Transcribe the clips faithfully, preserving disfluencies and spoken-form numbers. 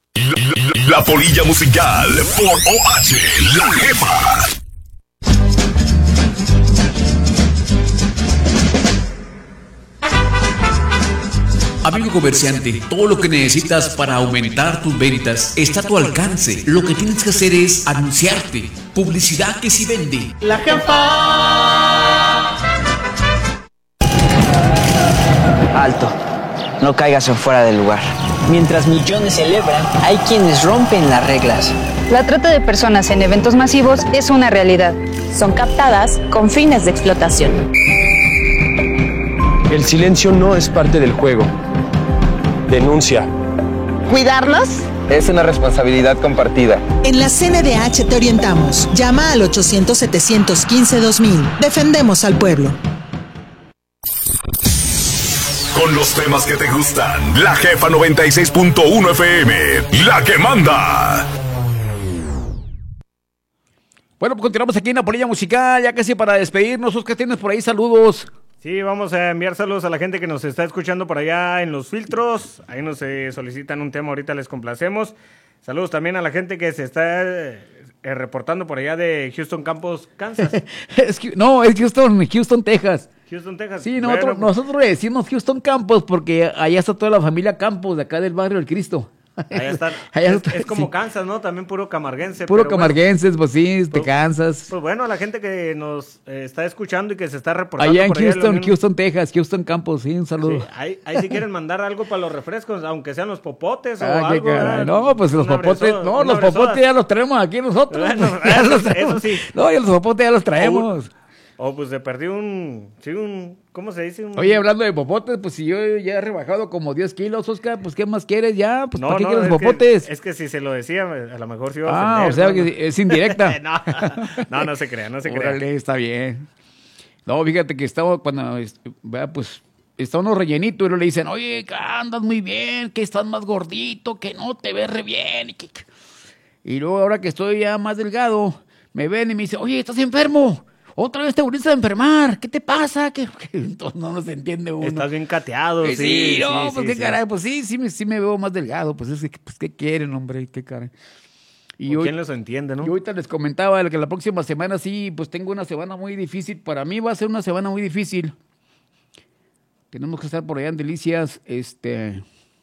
La, la polilla musical por O H, La Jefa. Amigo comerciante, todo lo que necesitas para aumentar tus ventas está a tu alcance. Lo que tienes que hacer es anunciarte. Publicidad que sí vende. La Jefa. Alto, no caigas en fuera del lugar. Mientras millones celebran, hay quienes rompen las reglas. La trata de personas en eventos masivos es una realidad. Son captadas con fines de explotación. El silencio no es parte del juego. Denuncia. ¿Cuidarlos? Es una responsabilidad compartida. En la C N D H te orientamos. Llama al ochocientos, setecientos quince, dos mil. Defendemos al pueblo. Con los temas que te gustan, La Jefa noventa y seis punto uno F M, la que manda. Bueno, pues continuamos aquí en la polilla musical, ya casi para despedirnos. Oscar, tienes por ahí saludos. Sí, vamos a enviar saludos a la gente que nos está escuchando por allá en los filtros. Ahí nos eh, solicitan un tema, ahorita les complacemos. Saludos también a la gente que se está eh, reportando por allá de Houston Campos, Kansas. es que, no, es Houston, Houston, Texas. Houston, Texas. Sí, nosotros, bueno, nosotros le decimos Houston Campos porque allá está toda la familia Campos, de acá del barrio del Cristo. Allá están. Allá es, está, es como sí. Kansas, ¿no? También puro camarguense. Puro pero camarguenses, bueno, pues sí, te pues, cansas. Pues bueno, a la gente que nos eh, está escuchando y que se está reportando. Allá en por Houston, allá, Houston, Texas, Houston Campos, sí, un saludo. Sí, ahí, ahí si quieren mandar algo para los refrescos, aunque sean los popotes o Ah, algo. caray. No, pues los popotes, bresoda, no, los bresoda. popotes ya los traemos aquí nosotros. Bueno, Ya eso, los traemos. eso sí. No, ya los popotes ya los traemos. O pues se perdió un, sí, un, ¿cómo se dice? Un... Oye, hablando de popotes, pues si yo ya he rebajado como diez kilos, Oscar, pues ¿qué más quieres ya? Pues no, ¿para qué no, quieres es popotes? Que, es que si se lo decía, a lo mejor se iba a Ah, ofender, o sea ¿no? que es indirecta. no, no, no se crea, no se crea. Órale, está bien. No, fíjate que estaba cuando, vea, pues, está uno rellenito y luego le dicen, oye, que andas muy bien, que estás más gordito, que no te ves re bien. Y, que... y luego ahora que estoy ya más delgado, me ven y me dicen, oye, estás enfermo. Otra vez te volviste a enfermar. ¿Qué te pasa? ¿Qué? Entonces no nos entiende uno. Estás bien cateado. Sí, sí, sí, no, sí, pues sí, qué sí. caray. Pues sí, sí me, sí me veo más delgado. Pues es que, pues qué quieren, hombre, qué caray. Y hoy, ¿quién los entiende, no? Y ahorita les comentaba que la próxima semana sí, pues tengo una semana muy difícil. Para mí va a ser una semana muy difícil. Tenemos que estar por allá en Delicias. Este,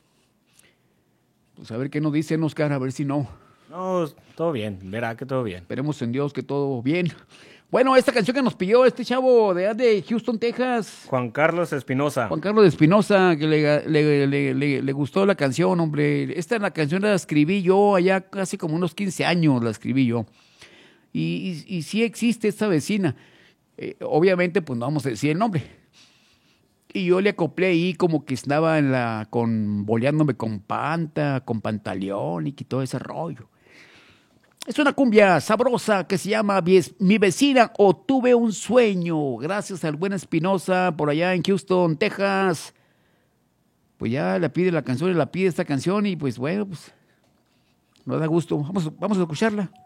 pues a ver qué nos dicen, Oscar, a ver si no. No, todo bien, verá que todo bien. Esperemos en Dios que todo bien. Bueno, esta canción que nos pidió este chavo de, de Houston, Texas. Juan Carlos Espinosa. Juan Carlos Espinosa, que le, le, le, le, le gustó la canción, hombre. Esta la canción la escribí yo allá casi como unos quince años, la escribí yo. Y, y, y sí existe esta vecina. Eh, obviamente, pues no vamos a decir el nombre. Y yo le acoplé ahí como que estaba en la, con, boleándome con Panta, con Pantaleón y todo ese rollo. Es una cumbia sabrosa que se llama Mi Vecina o Tuve un Sueño. Gracias al buen Espinosa por allá en Houston, Texas. Pues ya le pide la canción y la pide esta canción y pues bueno, pues nos da gusto. Vamos, vamos a escucharla.